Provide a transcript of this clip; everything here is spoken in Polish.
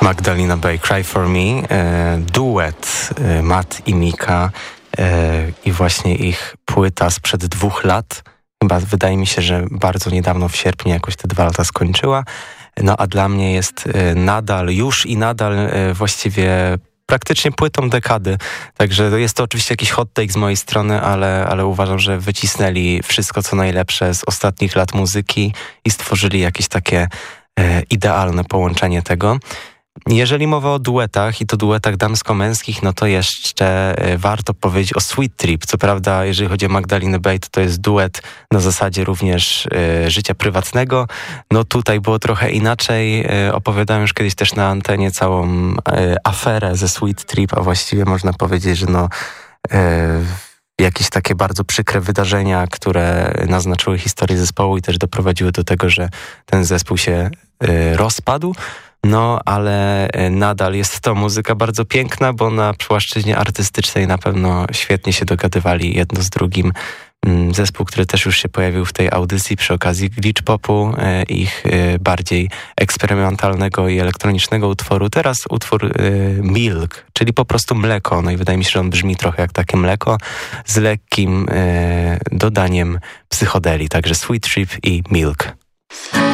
Magdalena Bay, Cry For Me, duet Matt i Mika i właśnie ich płyta sprzed 2 lat. Chyba wydaje mi się, że bardzo niedawno w sierpniu jakoś te 2 lata skończyła. No a dla mnie jest nadal właściwie praktycznie płytą dekady. Także jest to oczywiście jakiś hot take z mojej strony, ale uważam, że wycisnęli wszystko co najlepsze z ostatnich lat muzyki i stworzyli jakieś takie idealne połączenie tego. Jeżeli mowa o duetach i to duetach damsko-męskich, no to jeszcze warto powiedzieć o Sweet Trip. Co prawda, jeżeli chodzi o Magdalenę Bay, to jest duet na zasadzie również życia prywatnego. No tutaj było trochę inaczej. Opowiadałem już kiedyś też na antenie całą aferę ze Sweet Trip, a właściwie można powiedzieć, że jakieś takie bardzo przykre wydarzenia, które naznaczyły historię zespołu i też doprowadziły do tego, że ten zespół się rozpadł. No, ale nadal jest to muzyka bardzo piękna, bo na płaszczyźnie artystycznej na pewno świetnie się dogadywali jedno z drugim. Zespół, który też już się pojawił w tej audycji przy okazji Glitch Popu, ich bardziej eksperymentalnego i elektronicznego utworu. Teraz utwór Milk, czyli po prostu mleko. No i wydaje mi się, że on brzmi trochę jak takie mleko z lekkim dodaniem psychodeli. Także Sweet Trip i Milk.